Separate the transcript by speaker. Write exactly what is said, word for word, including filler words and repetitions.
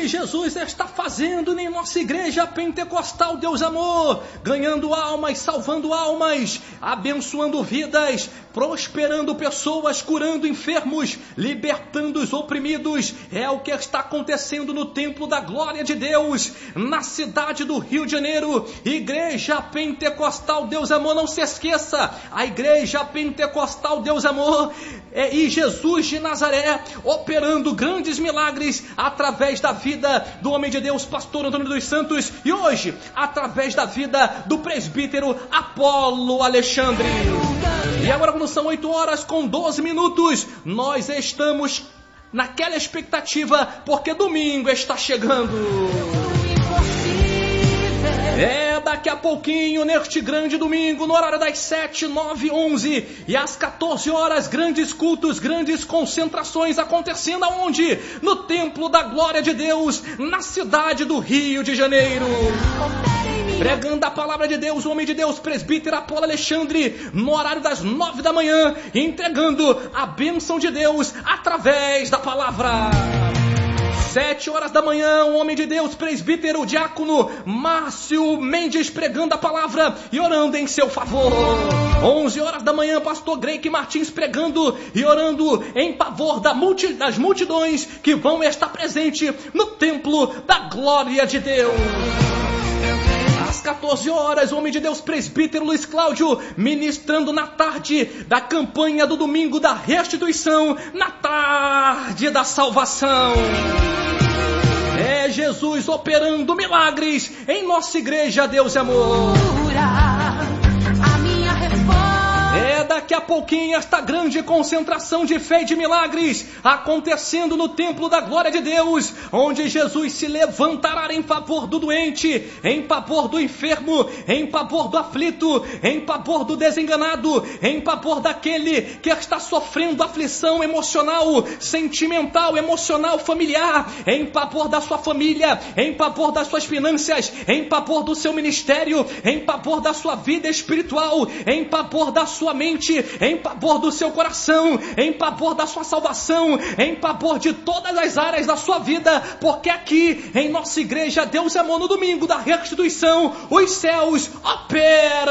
Speaker 1: que Jesus está fazendo em nossa igreja pentecostal Deus Amor, ganhando almas, salvando almas, abençoando vidas, prosperando pessoas, curando enfermos, libertando os oprimidos. É o que está acontecendo no templo da glória de Deus, na cidade do Rio de Janeiro. Igreja Pentecostal Deus Amor, não se esqueça, a Igreja Pentecostal Deus Amor é, e Jesus de Nazaré operando grandes milagres através da vida do homem de Deus, pastor Antônio dos Santos, e hoje através da vida do presbítero Apolo Alexandre. E agora, quando são oito horas com doze minutos, nós estamos naquela expectativa, porque domingo está chegando. É daqui a pouquinho, neste grande domingo, no horário das sete, nove, onze e às quatorze horas, grandes cultos, grandes concentrações acontecendo aonde? No Templo da Glória de Deus, na cidade do Rio de Janeiro. Pregando a palavra de Deus, o homem de Deus, presbítero Apolo Alexandre, no horário das nove da manhã, entregando a bênção de Deus através da palavra. Sete horas da manhã, o homem de Deus, presbítero diácono Márcio Mendes, pregando a palavra e orando em seu favor. Onze horas da manhã, pastor Greike Martins pregando e orando em favor da multi, das multidões que vão estar presentes no templo da glória de Deus. Às quatorze horas, o homem de Deus, presbítero Luiz Cláudio, ministrando na tarde da campanha do domingo da restituição, na tarde da salvação. É Jesus operando milagres em nossa igreja, Deus é amor. É daqui a pouquinho esta grande concentração de fé e de milagres acontecendo no templo da glória de Deus, onde Jesus se levantará em favor do doente, em favor do enfermo, em favor do aflito, em favor do desenganado, em favor daquele que está sofrendo aflição emocional, sentimental, emocional, familiar, em favor da sua família, em favor das suas finanças, em favor do seu ministério, em favor da sua vida espiritual, em favor da sua sua mente, em favor do seu coração, em favor da sua salvação, em favor de todas as áreas da sua vida, porque aqui em nossa igreja Deus é Amor, no domingo da restituição, os céus operam.